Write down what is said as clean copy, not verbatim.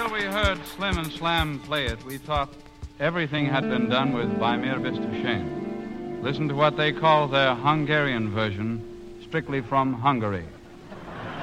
Until we heard Slim and Slam play it, we thought everything had been done with By Mere Vista Shame. Listen to what they call their Hungarian version, strictly from Hungary.